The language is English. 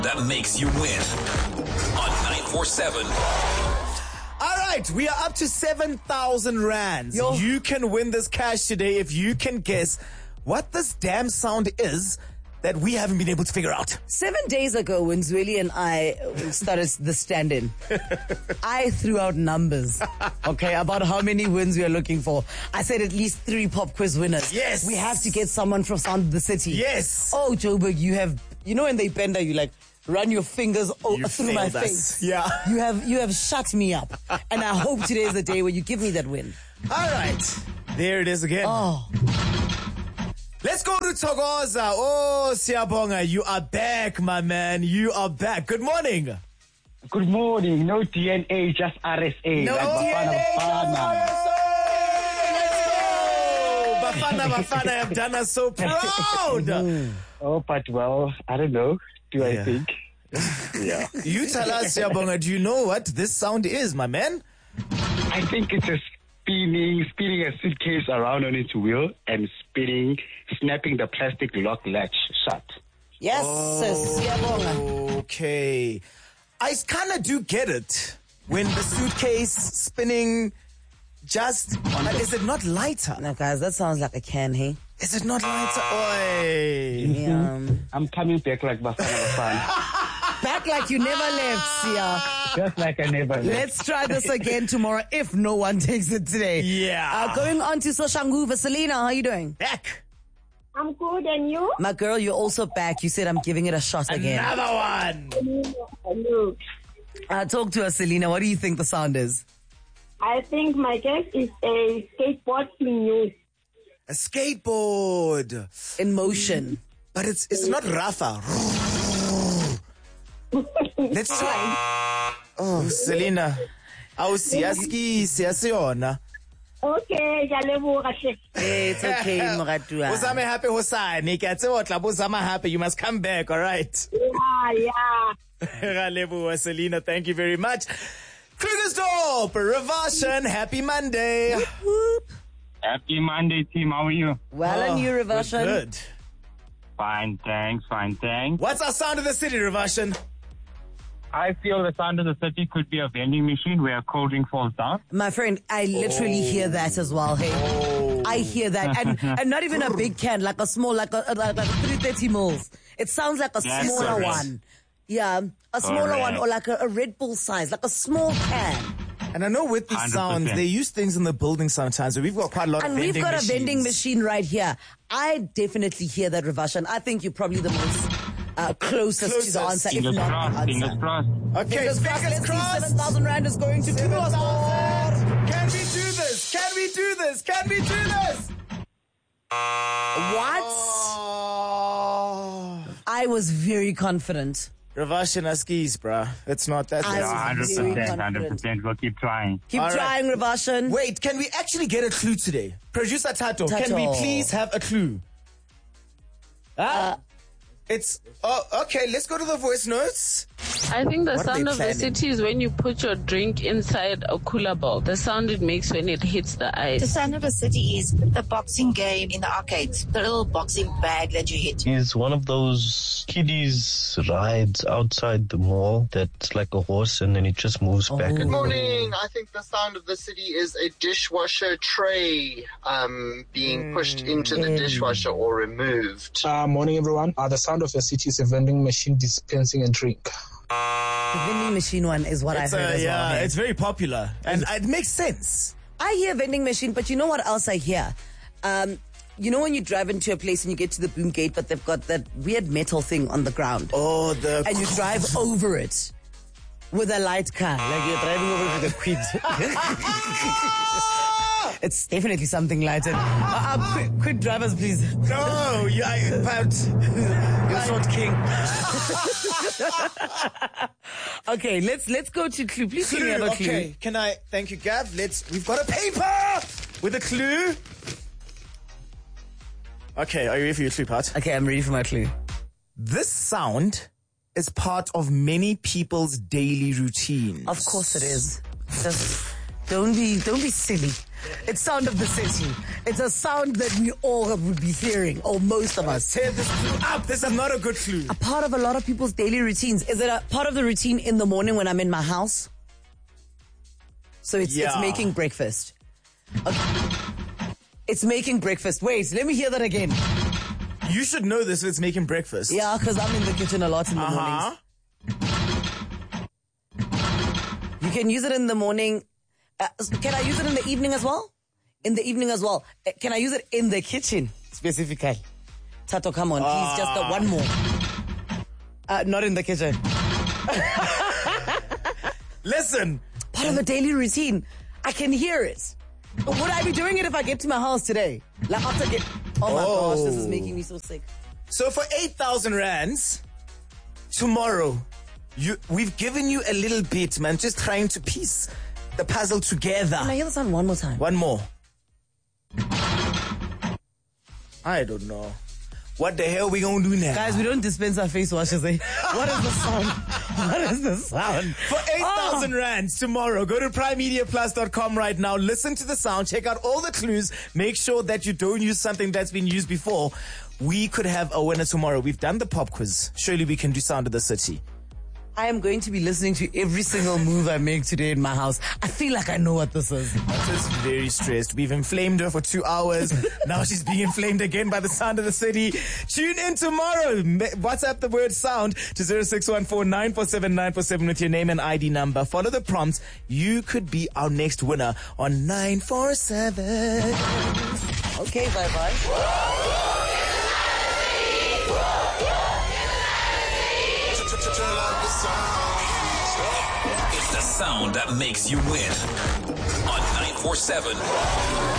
that makes you win on 947. All right, we are up to 7,000 rands. Yo. You can win this cash today if you can guess what this damn sound is that we haven't been able to figure out. 7 days ago, when Zweli and I started the stand-in, I threw out numbers, okay, about how many wins we are looking for. I said at least 3 pop quiz winners. Yes. We have to get someone from Sound of the City. Yes. Oh, Joburg, you know when they bend you like, run your fingers through my failed us. face. Yeah. You have shut me up. And I hope today is the day where you give me that win. All right, there it is again. Oh. Let's go to Togoza. Oh, Siyabonga, you are back, my man. You are back. Good morning. Good morning. No DNA, just RSA. No like DNA, Bafana. Bafana have done us so proud. Oh, but well, I don't know. Do I think? Yeah. You tell us, Siyabonga, do you know what this sound is, my man? I think it's a spinning a suitcase around on its wheel and snapping the plastic lock latch shut. Yes, Siyabonga. Okay. I kind of do get it. When the suitcase spinning but is it not lighter? No, guys, that sounds like a can, hey? Is it not lighter? Oi. Yeah. I'm coming back like Bafana. Back like you never left, Sia. Just like I never left. Let's try this again tomorrow if no one takes it today. Yeah. Going on to Soshangu. Vaselina, how are you doing? Back. I'm good, and you? My girl, you're also back. You said I'm giving it a shot again. Another one. Hello. Talk to us, Selena. What do you think the sound is? I think my guess is a skateboard being used. A skateboard. In motion. But it's not Rafa. Let's try. Oh, Selena. Siyasiyona. Okay, It's okay, Moratua. Uzame happy Hosani. Uzama happy. You must come back, all right? yeah. Selena, thank you very much. Krugersdorp, Ravashan, happy Monday. Happy Monday, team. How are you? Well, and you, Ravashan? Good. Fine, thanks. What's our sound of the city, Ravashan? I feel the sound of the city could be a vending machine where a cold drink falls down. My friend, I literally hear that as well, hey? I hear that. And not even a big can, like a small, like 330 mils. It sounds like a smaller one. Yeah, a smaller one, or like a Red Bull size, like a small can. And I know with these 100%. sounds, they use things in the building sometimes. So we've got quite a lot of vending machines. And we've got a vending machine right here. I definitely hear that, Ravashan. I think you're probably the most closest to the answer, if Fingers not crossed, the fingers answer. crossed. Okay, Fingers crossed. Let's see, crossed. 7,000 rand is going to Krugersdorp. Can we do this? Can we do this? Can we do this? What? Oh. I was very confident. Ravashan Askis, bruh. It's not that. I was very 100%. We'll keep trying. Keep All right. trying, Ravashan. Wait, can we actually get a clue today? Producer Tato, can we please have a clue? It's okay. Let's go to the voice notes. I think the What are sound they of the planning? city is when you put your drink inside a cooler box. The sound it makes when it hits the The ice. sound of a city is the boxing game in the arcades. The little boxing bag that you hit. Is one of those kiddies rides outside the mall that's like a horse and then it just moves back and forth. Morning. I think the sound of the city is a dishwasher tray being pushed into the dishwasher or removed. Morning, everyone. The sound of the city is a vending machine dispensing a drink. The vending machine one is what I heard as well. hey? It's very popular. And it makes sense. I hear vending machine, but you know what else I hear? You know when you drive into a place and you get to the boom gate, but they've got that weird metal thing on the ground. Oh, And you drive over it with a light car. Like you're driving over it with a quid. It's definitely something lighter. Quick drivers, please. No, you're short king. Okay, let's go to clue. Please give me a clue. Okay, can I? Thank you, Gav. We've got a paper with a clue. Okay, are you ready for your clue part? Okay, I'm ready for my clue. This sound is part of many people's daily routines. Of course it is. Just Don't be silly. It's Sound of the City. It's a sound that we all would be hearing, or most of us. Tear this clue up. This is not a good clue. A part of a lot of people's daily routines. Is it a part of the routine in the morning when I'm in my house? So it's making breakfast. Okay. It's making breakfast. Wait, let me hear that again. You should know this if it's making breakfast. Yeah, because I'm in the kitchen a lot in the mornings. You can use it in the morning. Can I use it in the evening as well? In the evening as well. Can I use it in the kitchen specifically? Tato, come on. Please, just one more. Not in the kitchen. Listen. Part of a daily routine. I can hear it. Would I be doing it if I get to my house today? Like after oh my gosh, this is making me so sick. So for 8,000 rands, tomorrow, we've given you a little bit, man. Just trying to piece the puzzle together. Can I hear the sound one more time? One more. I don't know. What the hell we gonna do now? Guys, we don't dispense our face washes, eh? What is the sound? What is the sound? For 8,000 rands tomorrow, go to primemediaplus.com right now. Listen to the sound. Check out all the clues. Make sure that you don't use something that's been used before. We could have a winner tomorrow. We've done the pop quiz. Surely we can do Sound of the City. I am going to be listening to every single move I make today in my house. I feel like I know what this is. I'm just very stressed. We've inflamed her for 2 hours. Now she's being inflamed again by the Sound of the City. Tune in tomorrow. WhatsApp the word sound to 0614-947-947 with your name and ID number. Follow the prompts. You could be our next winner on 947. Okay, bye-bye. It's the sound that makes you win on 947.